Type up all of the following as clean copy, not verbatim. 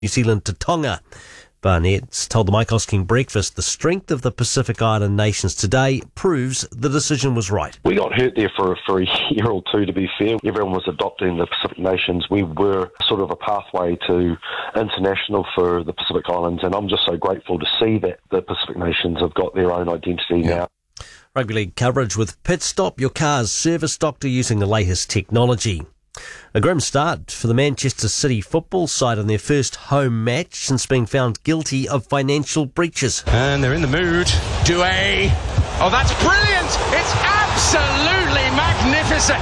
New Zealand to Tonga. Barnett's told the Mike Hosking Breakfast the strength of the Pacific Island nations today proves the decision was right. We got hurt there for a year or two, to be fair. Everyone was adopting the Pacific nations. We were sort of a pathway to international for the Pacific Islands, and I'm just so grateful to see that the Pacific nations have got their own identity now. Rugby League coverage with Pit Stop, your car's service doctor using the latest technology. A grim start for the Manchester City football side on their first home match since being found guilty of financial breaches. And they're in the mood. Douay. Oh, that's brilliant. It's absolutely magnificent.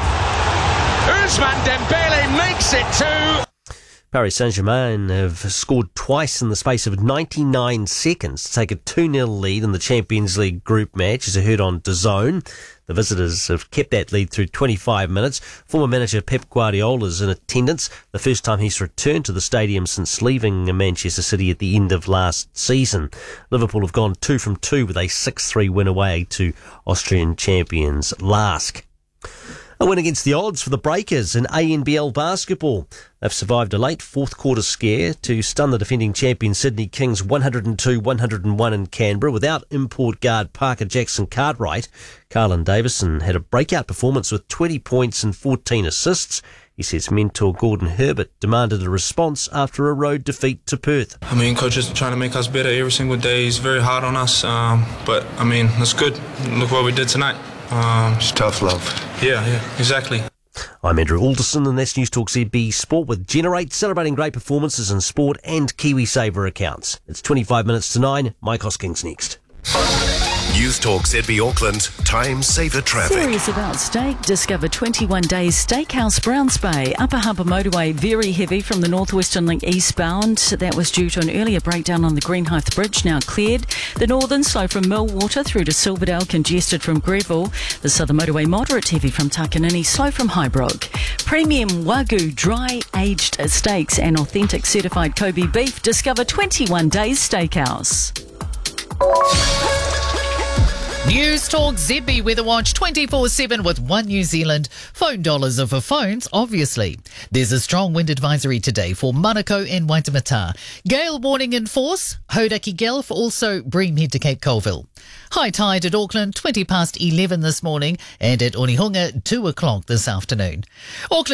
Ousmane Dembele makes it two. Paris Saint-Germain have scored twice in the space of 99 seconds to take a 2-0 lead in the Champions League group match, as I heard on DAZN. The visitors have kept that lead through 25 minutes. Former manager Pep Guardiola's in attendance, the first time he's returned to the stadium since leaving Manchester City at the end of last season. Liverpool have gone 2 from 2 with a 6-3 win away to Austrian champions LASK. A win against the odds for the Breakers in ANBL basketball. They've survived a late fourth quarter scare to stun the defending champion Sydney Kings 102-101 in Canberra without import guard Parker Jackson Cartwright. Carlin Davison had a breakout performance with 20 points and 14 assists. He says mentor Gordon Herbert demanded a response after a road defeat to Perth. I mean, coach is trying to make us better every single day. He's very hard on us, but I mean, that's good. Look what we did tonight. It's tough love. Yeah, exactly. I'm Andrew Alderson, and that's News Talk ZB Sport with Generate, celebrating great performances in sport and KiwiSaver accounts. It's 25 minutes to 9. Mike Hosking's next. News Talk ZB Auckland, time saver traffic. Serious about steak? Discover 21 Days Steakhouse Browns Bay. Upper Harbour Motorway, very heavy from the Northwestern Link eastbound. That was due to an earlier breakdown on the Greenhithe Bridge, now cleared. The Northern, slow from Millwater through to Silverdale, congested from Greville. The Southern Motorway, moderate heavy from Takanini, slow from Highbrook. Premium Wagyu dry aged steaks and authentic certified Kobe beef. Discover 21 Days Steakhouse. News Talk ZB Weather Watch 24/7 with One New Zealand. Phone dollars are for phones, obviously. There's a strong wind advisory today for Manukau and Waitemata. Gale warning in force. Hauraki Gulf, also Breamhead to Cape Colville. High tide at Auckland 20 past 11 this morning, and at Onehunga 2 o'clock this afternoon. Auckland